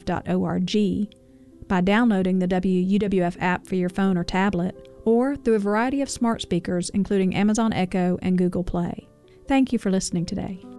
www.wuwf.org, by downloading the WUWF app for your phone or tablet, or through a variety of smart speakers including Amazon Echo and Google Play. Thank you for listening today.